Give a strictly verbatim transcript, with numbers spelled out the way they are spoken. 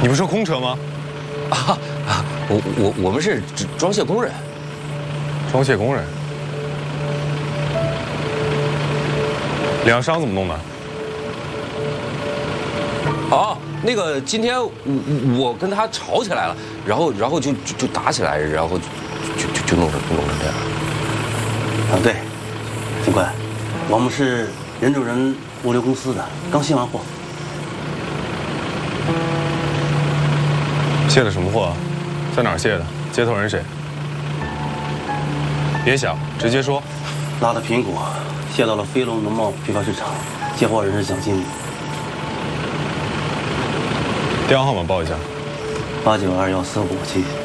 你不是空车吗？ 啊啊！我我我们是装卸工人。 装卸工人。脸上伤怎么弄的？ 哦，那个今天我我跟他吵起来了，然后然后就就就打起来，然后就就就就弄成弄成这样。 啊，对，警官，我们是人主人物流公司的，刚卸完货。 卸的什么货啊？在哪儿卸的？接头人谁？别想，直接说。 拉的苹果，卸到了飞龙农贸批发市场，接货人是蒋经理。 电话号码报一下。 八九二幺四五五七。